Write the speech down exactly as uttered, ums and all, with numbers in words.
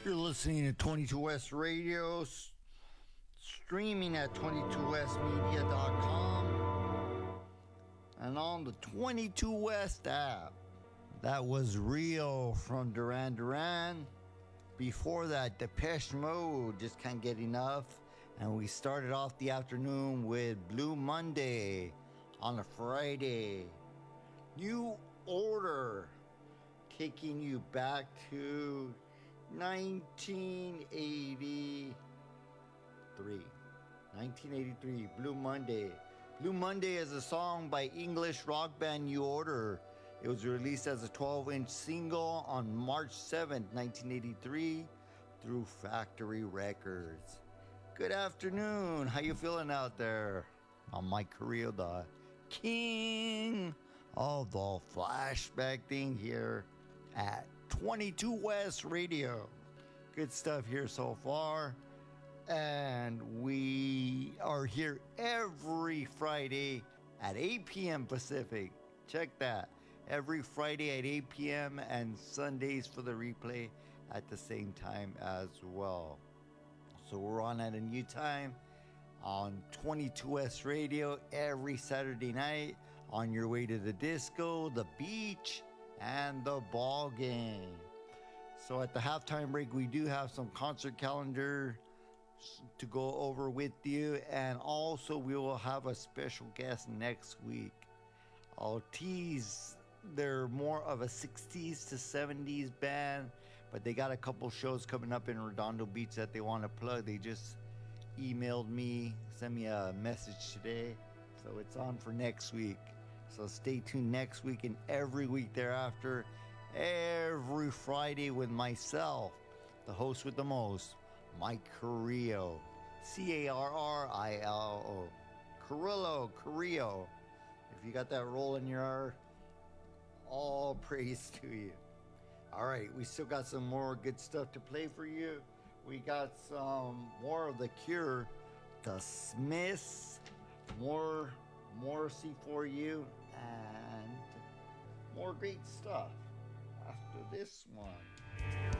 You're listening to twenty-two West Radio, s- streaming at twenty-two west media dot com, and on the twenty-two West app. That was Rio from Duran Duran. Before that, Depeche Mode, Just Can't Get Enough. And we started off the afternoon with Blue Monday on a Friday. New Order, taking you back to nineteen eighty-three. nineteen eighty-three, Blue Monday. Blue Monday is a song by English rock band New Order. It was released as a twelve-inch single on March seventh, nineteen eighty-three through Factory Records. Good afternoon. How you feeling out there? I'm Mike Carrillo, the king of the flashback thing here at twenty-two West Radio. Good stuff here so far. And we are here every Friday at eight p.m. Pacific. Check that. Every Friday at eight p.m. and Sundays for the replay at the same time as well. So we're on at a new time on twenty-two West Radio every Saturday night on your way to the disco, the beach, and the ball game. So at the halftime break, we do have some concert calendar to go over with you, and also we will have a special guest next week. I'll tease, they're more of a sixties to seventies band, but they got a couple shows coming up in Redondo Beach that they want to plug. They just emailed me, sent me a message today, so it's on for next week. So stay tuned next week and every week thereafter, every Friday with myself, the host with the most, Mike Carrillo, C A R R I L O, Carrillo, Carrillo. If you got that roll in your R, all praise to you. All right, we still got some more good stuff to play for you. We got some more of The Cure, The Smiths, more Morrissey for you, and more great stuff after this one.